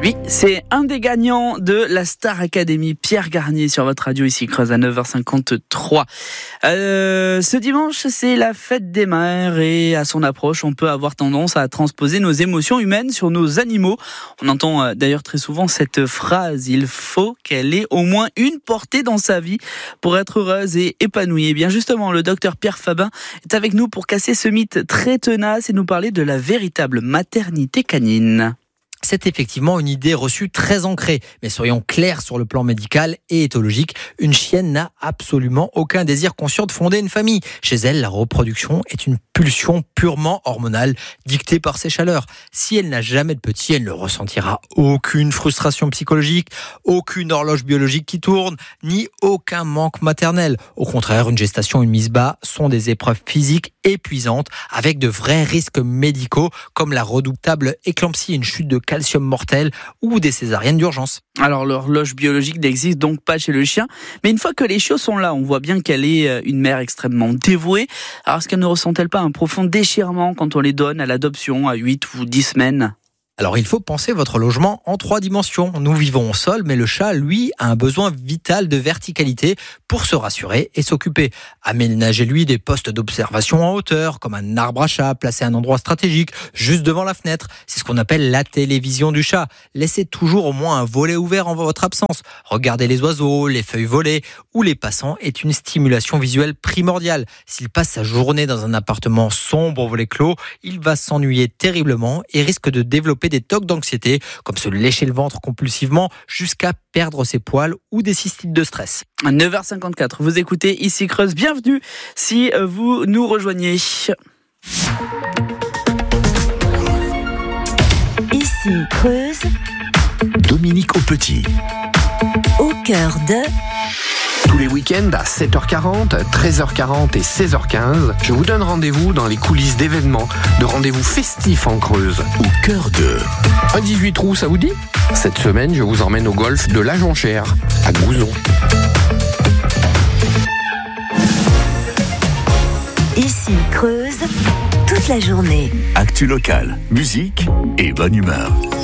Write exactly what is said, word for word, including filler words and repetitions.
Oui, c'est un des gagnants de la Star Academy, Pierre Garnier, sur votre radio ici Creuse à neuf heures cinquante-trois. Euh, ce dimanche, c'est la fête des mères et à son approche, on peut avoir tendance à transposer nos émotions humaines sur nos animaux. On entend d'ailleurs très souvent cette phrase, il faut qu'elle ait au moins une portée dans sa vie pour être heureuse et épanouie. Et bien justement, le docteur Pierre Fabin est avec nous pour casser ce mythe très tenace et nous parler de la véritable maternité canine. C'est effectivement une idée reçue très ancrée. Mais soyons clairs sur le plan médical et éthologique, une chienne n'a absolument aucun désir conscient de fonder une famille. Chez elle, la reproduction est une pulsion purement hormonale, dictée par ses chaleurs. Si elle n'a jamais de petit, elle ne ressentira aucune frustration psychologique, aucune horloge biologique qui tourne, ni aucun manque maternel. Au contraire, une gestation et une mise bas sont des épreuves physiques épuisantes, avec de vrais risques médicaux, comme la redoutable éclampsie, une chute de calcium mortel ou des césariennes d'urgence. Alors l'horloge biologique n'existe donc pas chez le chien, mais une fois que les chiots sont là, on voit bien qu'elle est une mère extrêmement dévouée. Alors est-ce qu'elle ne ressent-elle pas un profond déchirement quand on les donne à l'adoption à huit ou dix semaines ? Alors il faut penser votre logement en trois dimensions. Nous vivons au sol, mais le chat, lui, a un besoin vital de verticalité pour se rassurer et s'occuper. Aménagez-lui des postes d'observation en hauteur, comme un arbre à chat placé à un endroit stratégique, juste devant la fenêtre. C'est ce qu'on appelle la télévision du chat. Laissez toujours au moins un volet ouvert en votre absence. Regardez les oiseaux, les feuilles volées ou les passants est une stimulation visuelle primordiale. S'il passe sa journée dans un appartement sombre aux volets clos, il va s'ennuyer terriblement et risque de développer des tocs d'anxiété, comme se lécher le ventre compulsivement jusqu'à perdre ses poils ou des cystites de stress. À neuf heures cinquante-quatre, vous écoutez ici Creuse. Bienvenue si vous nous rejoignez. Ici Creuse. Dominique Aupetit. Au cœur de... Tous les week-ends à sept heures quarante, treize heures quarante et seize heures quinze, je vous donne rendez-vous dans les coulisses d'événements, de rendez-vous festifs en Creuse. Au cœur de... Un dix-huit trous, ça vous dit ? Cette semaine, je vous emmène au golf de la Jonchère, à Gouzon. Ici Creuse, toute la journée. Actu locale, musique et bonne humeur.